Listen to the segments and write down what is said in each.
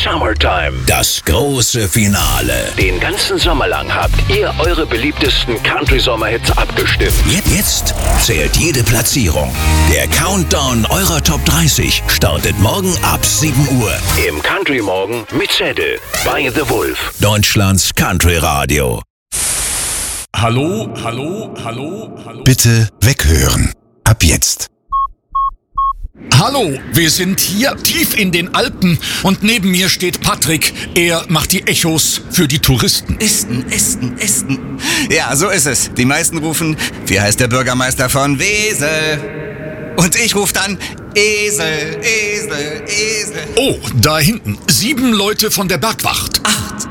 Summertime. Das große Finale. Den ganzen Sommer lang habt ihr eure beliebtesten Country-Sommerhits abgestimmt. Jetzt zählt jede Platzierung. Der Countdown eurer Top 30 startet morgen ab 7 Uhr. Im Country Morgen mit Zettel bei The Wolf. Deutschlands Country Radio. Hallo. Bitte weghören. Ab jetzt. Hallo, wir sind hier tief in den Alpen und neben mir steht Patrick. Er macht die Echos für die Touristen. Esten. Ja, so ist es. Die meisten rufen, wie heißt der Bürgermeister von Wesel? Und ich rufe dann, Esel. Oh, da hinten, 7 Leute von der Bergwacht. 8.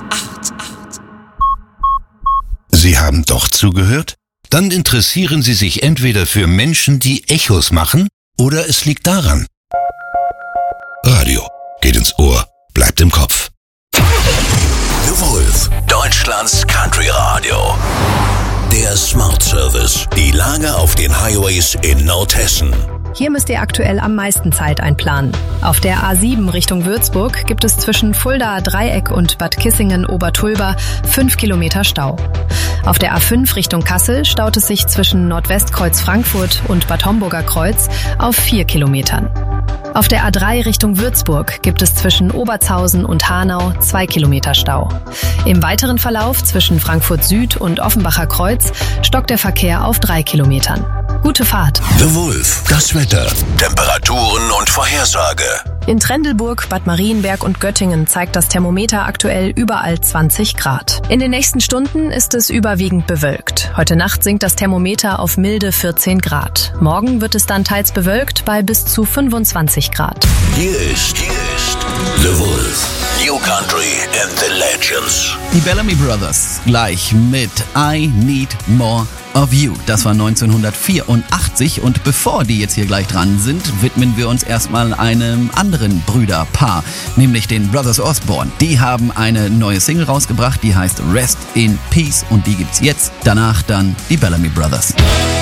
Sie haben doch zugehört? Dann interessieren Sie sich entweder für Menschen, die Echos machen, oder es liegt daran. Radio geht ins Ohr, bleibt im Kopf. The Wolf, Deutschlands Country Radio. Der Smart Service. Die Lage auf den Highways in Nordhessen. Hier müsst ihr aktuell am meisten Zeit einplanen. Auf der A7 Richtung Würzburg gibt es zwischen Fulda, Dreieck und Bad Kissingen-Obertulba 5 Kilometer Stau. Auf der A5 Richtung Kassel staut es sich zwischen Nordwestkreuz Frankfurt und Bad Homburger Kreuz auf 4 Kilometern. Auf der A3 Richtung Würzburg gibt es zwischen Obertshausen und Hanau 2 Kilometer Stau. Im weiteren Verlauf zwischen Frankfurt Süd und Offenbacher Kreuz stockt der Verkehr auf 3 Kilometern. Gute Fahrt. The Wolf, das Wetter, Temperaturen und Vorhersage. In Trendelburg, Bad Marienberg und Göttingen zeigt das Thermometer aktuell überall 20 Grad. In den nächsten Stunden ist es überwiegend bewölkt. Heute Nacht sinkt das Thermometer auf milde 14 Grad. Morgen wird es dann teils bewölkt bei bis zu 25 Grad. Hier ist The Wolf. New Country and the Legends. Die Bellamy Brothers gleich mit I Need More of You. Das war 1984 und bevor die jetzt hier gleich dran sind, widmen wir uns erstmal einem anderen Brüderpaar, nämlich den Brothers Osborne. Die haben eine neue Single rausgebracht, die heißt Rest in Peace und die gibt's jetzt. Danach dann die Bellamy Brothers.